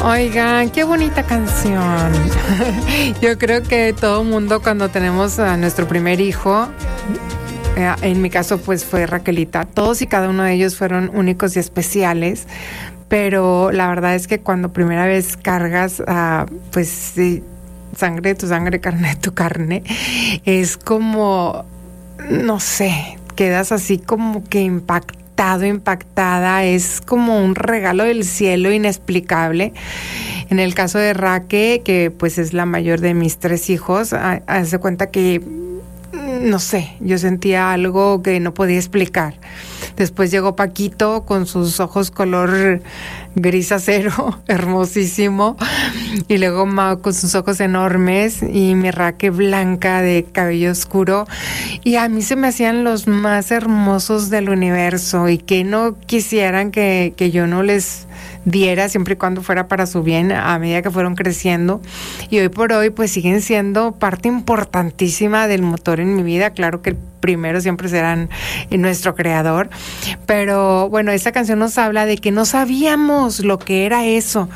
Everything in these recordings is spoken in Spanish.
Oigan, qué bonita canción. Yo creo que todo mundo cuando tenemos a nuestro primer hijo, en mi caso pues fue Raquelita, todos y cada uno de ellos fueron únicos y especiales, pero la verdad es que cuando primera vez cargas pues sí, sangre de tu sangre, carne de tu carne, es como, no sé, quedas así como que impactada, es como un regalo del cielo inexplicable. En el caso de Raque, que pues es la mayor de mis 3 hijos, hace cuenta que, no sé, yo sentía algo que no podía explicar. Después llegó Paquito con sus ojos color gris acero, hermosísimo, y luego Mao con sus ojos enormes y mi Raque blanca de cabello oscuro, y a mí se me hacían los más hermosos del universo y que no quisieran que yo no les diera siempre y cuando fuera para su bien a medida que fueron creciendo, y hoy por hoy pues siguen siendo parte importantísima del motor en mi vida. Claro que el primero siempre serán nuestro creador, pero bueno, esta canción nos habla de que no sabíamos lo que era eso,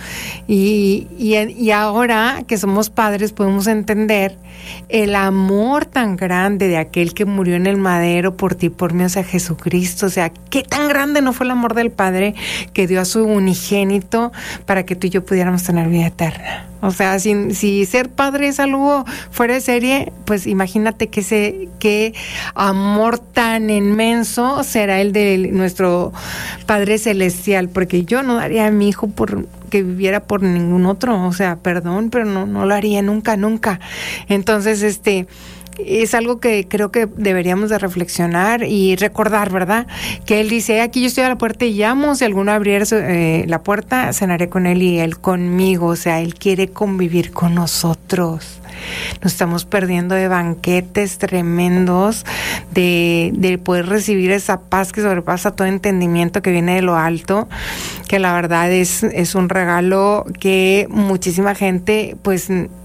y ahora que somos padres podemos entender el amor tan grande de aquel que murió en el madero por ti, por mí, o sea, Jesucristo. O sea, qué tan grande no fue el amor del Padre que dio a su unigénito para que tú y yo pudiéramos tener vida eterna. O sea, si ser padre es algo fuera de serie, pues imagínate qué amor tan inmenso será el de nuestro Padre Celestial, porque yo no daría a mi hijo por que viviera por ningún otro, o sea, perdón, pero no lo haría nunca. Entonces, es algo que creo que deberíamos de reflexionar y recordar, ¿verdad? Que él dice, aquí yo estoy a la puerta y llamo, si alguno abriera la puerta, cenaré con él y él conmigo. O sea, él quiere convivir con nosotros. Nos estamos perdiendo de banquetes tremendos, de poder recibir esa paz que sobrepasa todo entendimiento que viene de lo alto, que la verdad es un regalo que muchísima gente pues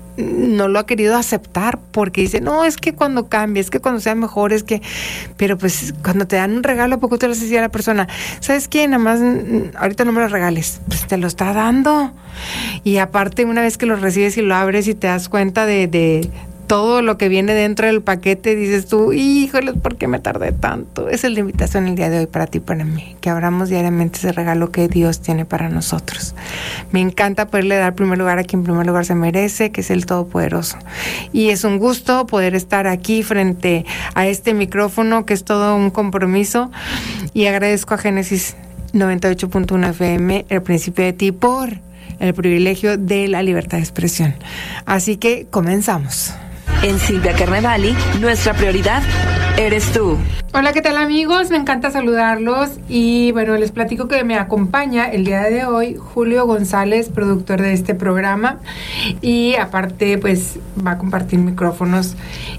no lo ha querido aceptar, porque dice, no, es que cuando cambie, es que cuando sea mejor, es que, pero pues cuando te dan un regalo, ¿a poco te lo haces a la persona? ¿Sabes qué? Nada más, ahorita no me lo regales, pues te lo está dando. Y aparte, una vez que lo recibes y lo abres y te das cuenta de todo lo que viene dentro del paquete, dices tú, híjole, ¿por qué me tardé tanto? Esa es la invitación el día de hoy para ti y para mí, que abramos diariamente ese regalo que Dios tiene para nosotros. Me encanta poderle dar primer lugar a quien primer lugar se merece, que es el Todopoderoso. Y es un gusto poder estar aquí frente a este micrófono, que es todo un compromiso, y agradezco a Génesis 98.1 FM, el principio de ti, por el privilegio de la libertad de expresión. Así que comenzamos. En Silvia Carnevali, nuestra prioridad eres tú. Hola, ¿qué tal, amigos? Me encanta saludarlos y bueno, les platico que me acompaña el día de hoy Julio González, productor de este programa, y aparte pues va a compartir micrófonos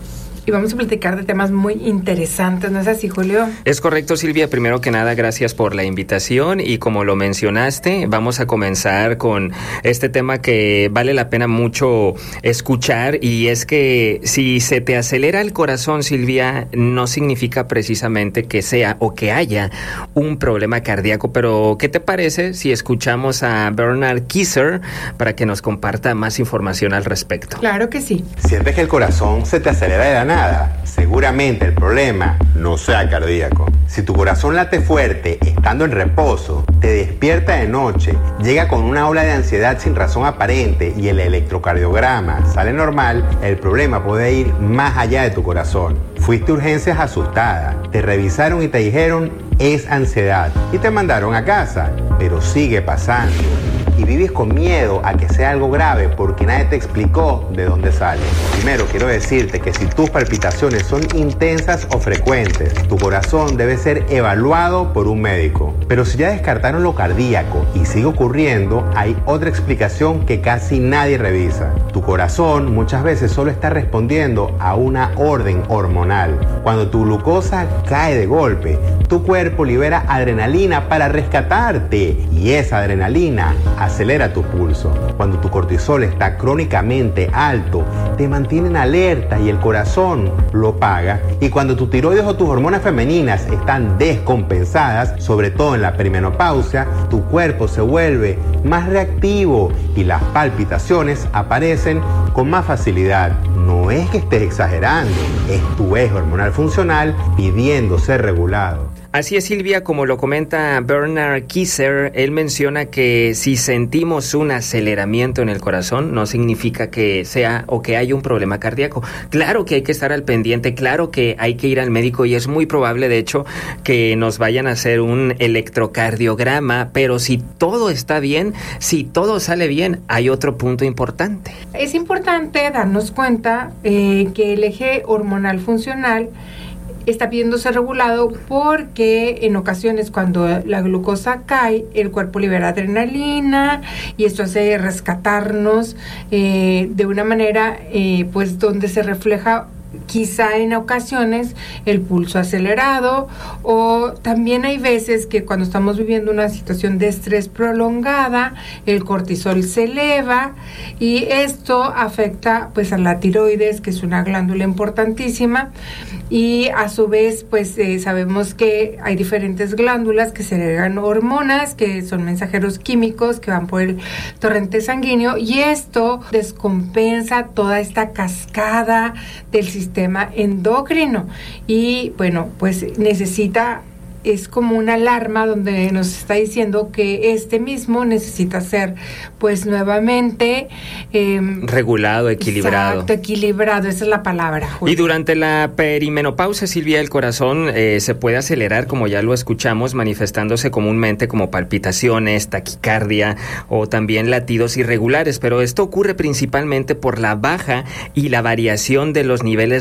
y vamos a platicar de temas muy interesantes, ¿no es así, Julio? Es correcto, Silvia. Primero que nada, gracias por la invitación, y como lo mencionaste, vamos a comenzar con este tema que vale la pena mucho escuchar, y es que si se te acelera el corazón, Silvia, no significa precisamente que sea o que haya un problema cardíaco. Pero, ¿qué te parece si escuchamos a Bernard Kieser para que nos comparta más información al respecto? Claro que sí. ¿Sientes que el corazón se te acelera de la nada? Seguramente el problema no sea cardíaco. Si tu corazón late fuerte estando en reposo, te despierta de noche, llega con una ola de ansiedad sin razón aparente y el electrocardiograma sale normal, el problema puede ir más allá de tu corazón. Fuiste a urgencias asustada, te revisaron y te dijeron es ansiedad y te mandaron a casa, pero sigue pasando. Y vives con miedo a que sea algo grave porque nadie te explicó de dónde sale. Primero quiero decirte que si tus palpitaciones son intensas o frecuentes, tu corazón debe ser evaluado por un médico. Pero si ya descartaron lo cardíaco y sigue ocurriendo, hay otra explicación que casi nadie revisa. Tu corazón muchas veces solo está respondiendo a una orden hormonal. Cuando tu glucosa cae de golpe, tu cuerpo libera adrenalina para rescatarte, y esa adrenalina acelera tu pulso. Cuando tu cortisol está crónicamente alto, te mantienen alerta y el corazón lo paga. Y cuando tu tiroides o tus hormonas femeninas están descompensadas, sobre todo en la perimenopausia, tu cuerpo se vuelve más reactivo y las palpitaciones aparecen con más facilidad. No es que estés exagerando, es tu eje hormonal funcional pidiendo ser regulado. Así es, Silvia, como lo comenta Bernard Kieser, él menciona que si sentimos un aceleramiento en el corazón, no significa que sea o que haya un problema cardíaco. Claro que hay que estar al pendiente, claro que hay que ir al médico y es muy probable, de hecho, que nos vayan a hacer un electrocardiograma, pero si todo está bien, si todo sale bien, hay otro punto importante. Es importante darnos cuenta que el eje hormonal funcional está pidiendo ser regulado porque en ocasiones cuando la glucosa cae, el cuerpo libera adrenalina y esto hace rescatarnos de una manera pues donde se refleja quizá en ocasiones el pulso acelerado, o también hay veces que cuando estamos viviendo una situación de estrés prolongada, el cortisol se eleva y esto afecta pues a la tiroides, que es una glándula importantísima, y a su vez pues sabemos que hay diferentes glándulas que segregan hormonas, que son mensajeros químicos que van por el torrente sanguíneo, y esto descompensa toda esta cascada del sistema endocrino y bueno, pues es como una alarma donde nos está diciendo que este mismo necesita ser pues nuevamente regulado, equilibrado. Exacto, equilibrado, esa es la palabra, Julio. Y durante la perimenopausia, Silvia, el corazón se puede acelerar, como ya lo escuchamos, manifestándose comúnmente como palpitaciones, taquicardia o también latidos irregulares, pero esto ocurre principalmente por la baja y la variación de los niveles